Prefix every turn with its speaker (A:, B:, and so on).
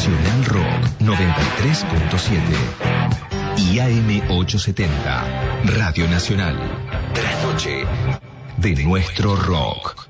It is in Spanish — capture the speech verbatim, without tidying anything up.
A: Nacional Rock noventa y tres punto siete y A M ochocientos setenta, Radio Nacional. La noche de nuestro rock.